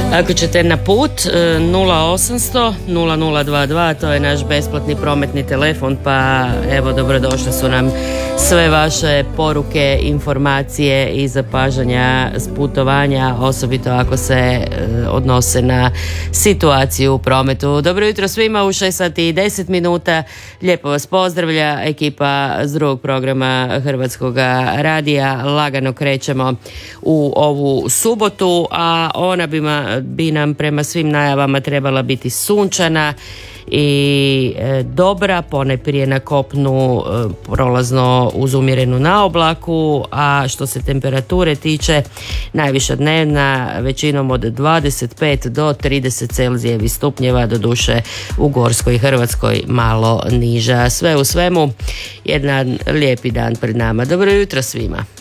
Ako ćete na put 0800 0022, to je naš besplatni prometni telefon, pa evo dobrodošle su nam sve vaše poruke, informacije i zapažanja s putovanja, osobito ako se odnose na situaciju u prometu. Dobro jutro svima, u 6 sati i 10 minuta. Lijepo vas pozdravlja ekipa s drugog programa Hrvatskog radija. Lagano krećemo u ovu subotu, a ona bi nam prema svim najavama trebala biti sunčana i dobra, ponajprije na kopnu prolazno uz umjerenu naoblaku, a što se temperature tiče, najviša dnevna većinom od 25 do 30 celzijevih stupnjeva, doduše u Gorskoj Hrvatskoj malo niža. Sve u svemu, jedan lijepi dan pred nama. Dobro jutro svima.